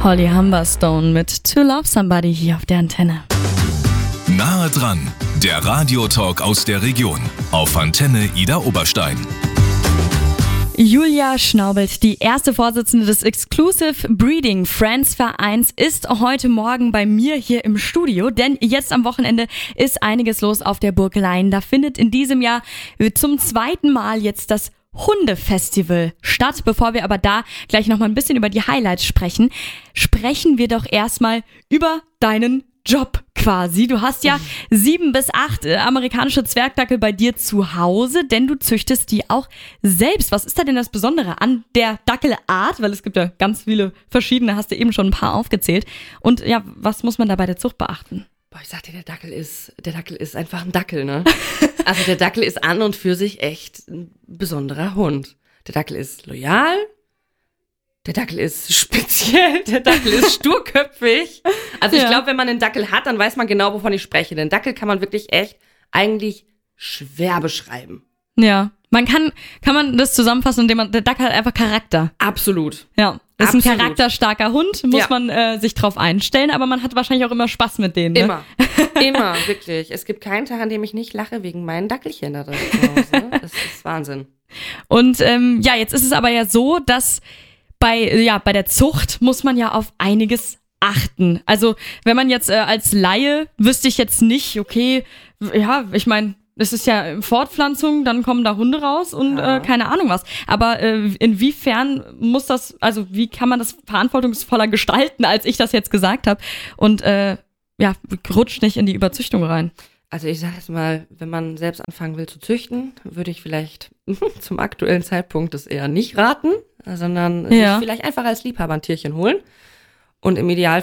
Holly Humberstone mit To Love Somebody hier auf der Antenne. Nahe dran, der Radiotalk aus der Region auf Antenne Ida Oberstein. Julia Schnaubelt, die erste Vorsitzende des Exclusive Breeding Friends Vereins, ist heute Morgen bei mir hier im Studio, denn jetzt am Wochenende ist einiges los auf der Burg Laien. Da findet in diesem Jahr zum zweiten Mal jetzt das Hundefestival statt. Bevor wir aber da gleich nochmal ein bisschen über die Highlights sprechen wir doch erstmal über deinen Job quasi. Du hast ja 7 bis 8 amerikanische Zwergdackel bei dir zu Hause, denn du züchtest die auch selbst. Was ist da denn das Besondere an der Dackelart? Weil es gibt ja ganz viele verschiedene, hast du eben schon ein paar aufgezählt. Und ja, was muss man da bei der Zucht beachten? Boah, ich sag dir, der Dackel ist einfach ein Dackel, ne? Also der Dackel ist an und für sich echt ein besonderer Hund. Der Dackel ist loyal, der Dackel ist speziell, der Dackel ist sturköpfig. Also ich glaube, wenn man einen Dackel hat, dann weiß man genau, wovon ich spreche. Den Dackel kann man wirklich echt eigentlich schwer beschreiben. Ja, kann man das zusammenfassen, indem der Dackel hat einfach Charakter. Absolut. Ja, ist ein charakterstarker Hund, muss man sich drauf einstellen, aber man hat wahrscheinlich auch immer Spaß mit denen. Ne? Immer, wirklich. Es gibt keinen Tag, an dem ich nicht lache wegen meinen Dackelchen da drin zu Hause. Das ist Wahnsinn. Und jetzt ist es aber ja so, dass bei der Zucht muss man ja auf einiges achten. Also wenn man jetzt als Laie wüsste ich jetzt nicht, okay, ja, ich meine, es ist ja Fortpflanzung, dann kommen da Hunde raus und keine Ahnung was. Aber inwiefern muss das, also wie kann man das verantwortungsvoller gestalten, als ich das jetzt gesagt habe? Und rutscht nicht in die Überzüchtung rein. Also ich sage jetzt mal, wenn man selbst anfangen will zu züchten, würde ich vielleicht zum aktuellen Zeitpunkt das eher nicht raten, sondern sich vielleicht einfach als Liebhaber ein Tierchen holen und im Idealfall